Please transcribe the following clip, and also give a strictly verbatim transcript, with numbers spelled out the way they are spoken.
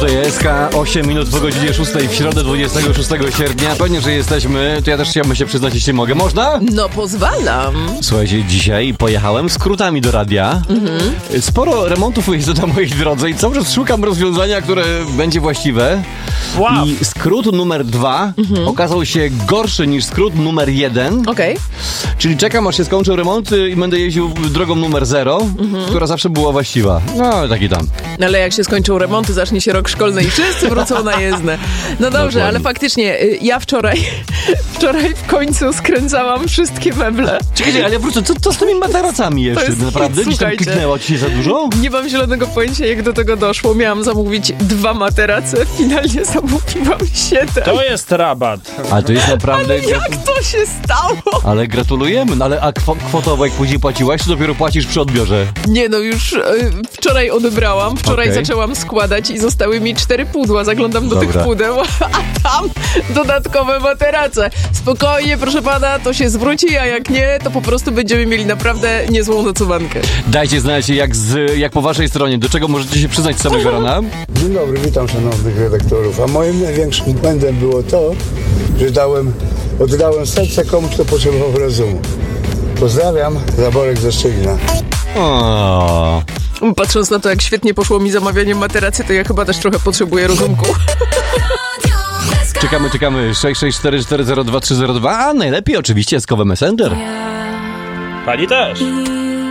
Tutaj jest K, osiem minut po godzinie szóstej w środę dwudziestego szóstego sierpnia. Pewnie, że jesteśmy, to ja też chciałbym się przyznać, jeśli mogę. Można? No pozwalam. Słuchajcie, dzisiaj pojechałem skrótami do radia. Mhm. Sporo remontów jest na mojej drodze i cały czas szukam rozwiązania, które będzie właściwe. Wow. I skrót numer dwa mhm. okazał się gorszy niż skrót numer jeden. Okej. Okay. Czyli czekam, aż się skończą remonty i będę jeździł drogą numer zero, mhm. która zawsze była właściwa. No, taki tam. Ale jak się skończą remonty, zacznie się rok szkolny i wszyscy wrócą na jezdne. No dobrze, Dokładnie. Ale faktycznie ja wczoraj wczoraj w końcu skręcałam wszystkie meble. Czekajcie, ale ja wrócę, co, co z tymi materacami jeszcze? Jest, Naprawdę? Gdzieś tam kliknęło ci się za dużo? Nie mam zielonego pojęcia, jak do tego doszło. Miałam zamówić dwa materace, finalnie zamówiłam siedem. To jest rabat. Ale to jest naprawdę... Ale jak to się stało? Ale gratulujemy. No ale a kwo- kwotowo jak później płaciłaś, to dopiero płacisz przy odbiorze? Nie, no już y, wczoraj odebrałam, wczoraj okay. zaczęłam składać i zostały mi cztery pudła. Zaglądam do Dobra. tych pudeł, a tam dodatkowe materace. Spokojnie, proszę pana, to się zwróci, a jak nie, to po prostu będziemy mieli naprawdę niezłą nocowankę. Dajcie znać, jak, z, jak po waszej stronie, do czego możecie się przyznać z samego rana? Dzień dobry, witam szanownych redaktorów. A moim największym błędem było to, że dałem, oddałem serce komuś, kto potrzebował rozumu. Pozdrawiam, Zaborek ze Szczelina. O. Patrząc na to, jak świetnie poszło mi zamawianie materacy, to ja chyba też trochę potrzebuję rozumku. Czekamy, czekamy. sześć sześć cztery cztery zero dwa trzy zero dwa, a najlepiej oczywiście Skowy Messenger. Pani też.